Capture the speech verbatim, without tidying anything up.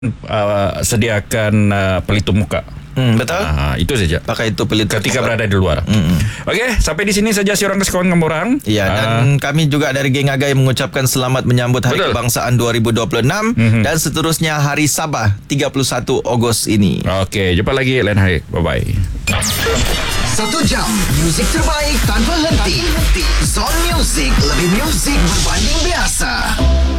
uh, sediakan uh, pelitup muka. Hmm, betul. Uh, itu saja. Pakai itu pelitup Ketika muka. berada di luar. Mm-hmm. Okey, sampai di sini saja si orang kawan kamu orang. Ya, uh, dan kami juga dari Geng Agai mengucapkan selamat menyambut Hari Betul. Kebangsaan dua ribu dua puluh enam mm-hmm. dan seterusnya Hari Sabah tiga puluh satu Ogos ini. Okey, jumpa lagi lain hari. Bye bye. Satu jam muzik terbaik tanpa henti. Zone Music, lebih muzik berbanding biasa.